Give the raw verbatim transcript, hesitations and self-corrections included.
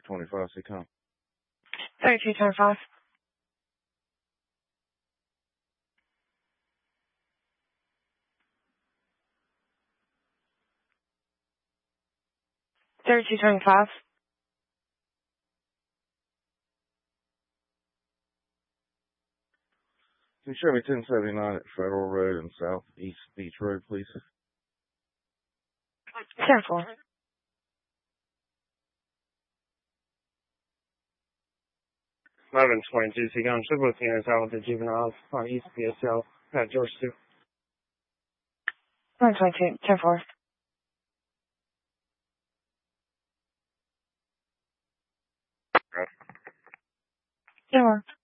twenty-five, C com. thirty-two twenty-five. thirty-two twenty-five. Can you show me ten seventy-nine at Federal Road and Southeast Beach Road, please? ten four. eleven twenty-two, C com. Should both units out with the juveniles on East P S L at George two. eleven twenty-two, ten four. ten four.